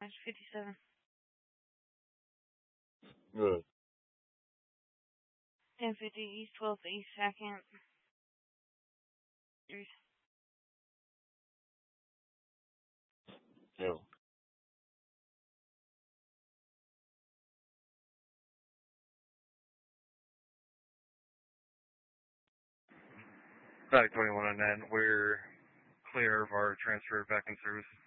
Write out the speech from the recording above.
57. Good. 1050 East 12th East 2nd. Yeah. Back 21 and then we're clear of our transfer back in service.